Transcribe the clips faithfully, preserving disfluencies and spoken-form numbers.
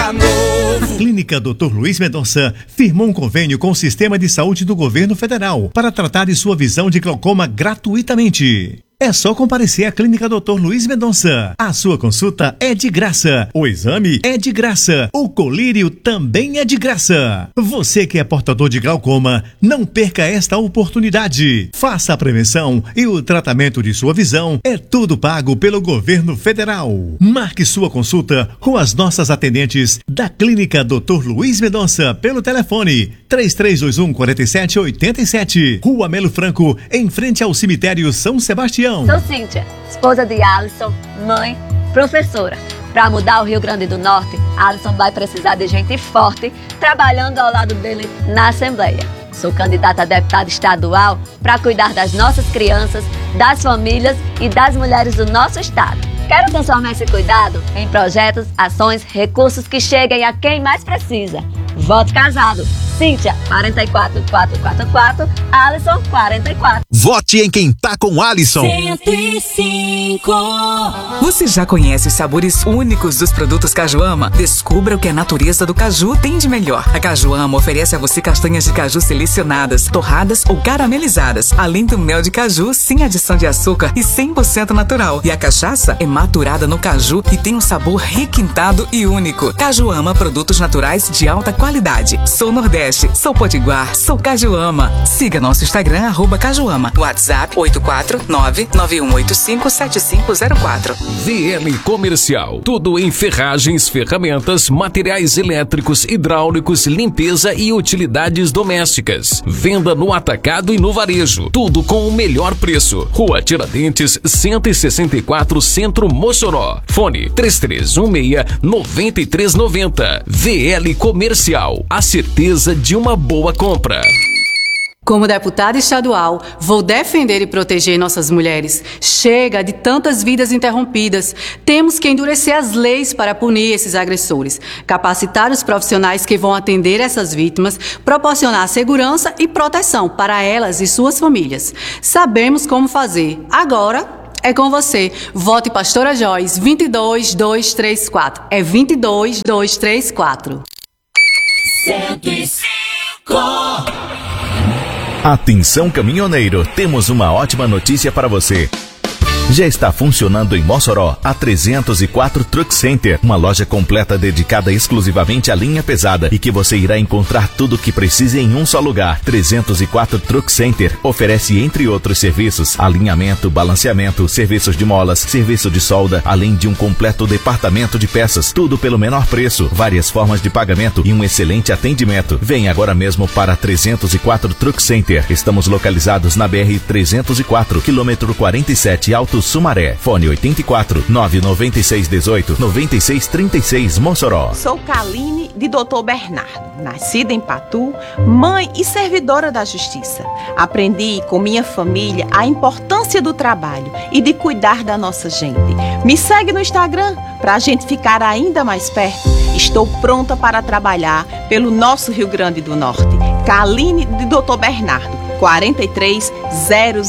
tá novo. A Clínica doutor Luiz Mendonça firmou um convênio com o Sistema de Saúde do Governo Federal para tratar de sua visão de glaucoma gratuitamente. É só comparecer à Clínica doutor Luiz Mendonça. A sua consulta é de graça. O exame é de graça. O colírio também é de graça. Você que é portador de glaucoma, não perca esta oportunidade. Faça a prevenção e o tratamento de sua visão. É tudo pago pelo governo federal. Marque sua consulta com as nossas atendentes da Clínica doutor Luiz Mendonça pelo telefone três três dois um, quatro sete oito sete. Rua Melo Franco, em frente ao cemitério São Sebastião. Sou Cíntia, esposa de Alisson, mãe, professora. Para mudar o Rio Grande do Norte, Alisson vai precisar de gente forte trabalhando ao lado dele na Assembleia. Sou candidata a deputada estadual para cuidar das nossas crianças, das famílias e das mulheres do nosso estado. Quero transformar esse cuidado em projetos, ações, recursos que cheguem a quem mais precisa. Voto casado. Cíntia, quarenta e quatro, quatrocentos e quarenta e quatro, Alisson, quarenta e quatro. Vote em quem tá com Alisson. cento e cinco. Você já conhece os sabores únicos dos produtos Cajuama? Descubra o que a natureza do caju tem de melhor. A Cajuama oferece a você castanhas de caju selecionadas, torradas ou caramelizadas, além do mel de caju sem adição de açúcar e cem por cento natural. E a cachaça é maturada no caju e tem um sabor requintado e único. Cajuama, produtos naturais de alta qualidade. Sou Nordeste. Sou Potiguar, sou Cajuama. Siga nosso Instagram, arroba Cajuama. WhatsApp oito quatro nove nove um oito cinco sete cinco zero quatro. V L Comercial. Tudo em ferragens, ferramentas, materiais elétricos, hidráulicos, limpeza e utilidades domésticas. Venda no atacado e no varejo. Tudo com o melhor preço. Rua Tiradentes, cento e sessenta e quatro, Centro, Mossoró. Fone três três um seis, nove três nove zero. V L Comercial. A certeza de uma boa compra. Como deputada estadual, vou defender e proteger nossas mulheres. Chega de tantas vidas interrompidas. Temos que endurecer as leis para punir esses agressores, capacitar os profissionais que vão atender essas vítimas, proporcionar segurança e proteção para elas e suas famílias. Sabemos como fazer. Agora é com você. Vote Pastora Joyce, vinte e dois mil duzentos e trinta e quatro. É vinte e dois mil duzentos e trinta e quatro. cento e cinco. Atenção, caminhoneiro, temos uma ótima notícia para você. Já está funcionando em Mossoró a trezentos e quatro Truck Center, uma loja completa dedicada exclusivamente à linha pesada e que você irá encontrar tudo o que precisa em um só lugar. trezentos e quatro Truck Center oferece, entre outros serviços, alinhamento, balanceamento, serviços de molas, serviço de solda, além de um completo departamento de peças, tudo pelo menor preço, várias formas de pagamento e um excelente atendimento. Vem agora mesmo para trezentos e quatro Truck Center. Estamos localizados na B R trezentos e quatro, quilômetro quarenta e sete, Alto Sumaré. Fone oito quatro nove nove seis um oito nove seis três seis, Mossoró. Sou Kaline de doutor Bernardo, nascida em Patu, mãe e servidora da Justiça. Aprendi com minha família a importância do trabalho e de cuidar da nossa gente. Me segue no Instagram para a gente ficar ainda mais perto. Estou pronta para trabalhar pelo nosso Rio Grande do Norte. Kaline de doutor Bernardo, quarenta e três mil.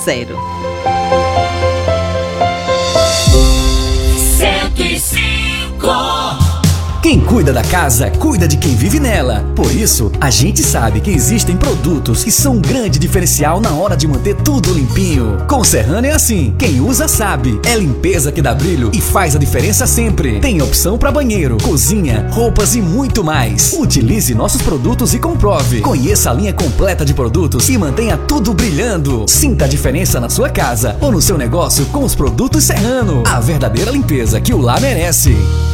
cento e cinco. Quem cuida da casa, cuida de quem vive nela. Por isso, a gente sabe que existem produtos que são um grande diferencial na hora de manter tudo limpinho. Com Serrano é assim, quem usa sabe. É limpeza que dá brilho e faz a diferença sempre. Tem opção para banheiro, cozinha, roupas e muito mais. Utilize nossos produtos e comprove. Conheça a linha completa de produtos e mantenha tudo brilhando. Sinta a diferença na sua casa ou no seu negócio com os produtos Serrano. A verdadeira limpeza que o lar merece.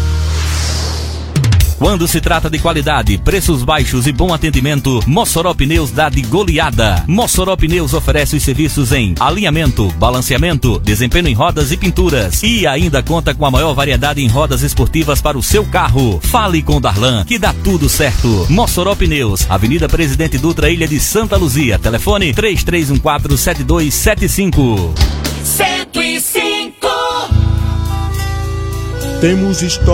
Quando se trata de qualidade, preços baixos e bom atendimento, Mossoró Pneus dá de goleada. Mossoró Pneus oferece os serviços em alinhamento, balanceamento, desempenho em rodas e pinturas. E ainda conta com a maior variedade em rodas esportivas para o seu carro. Fale com o Darlan, que dá tudo certo. Mossoró Pneus, Avenida Presidente Dutra, Ilha de Santa Luzia. Telefone três três um quatro sete dois sete cinco. cento e cinco. Temos história.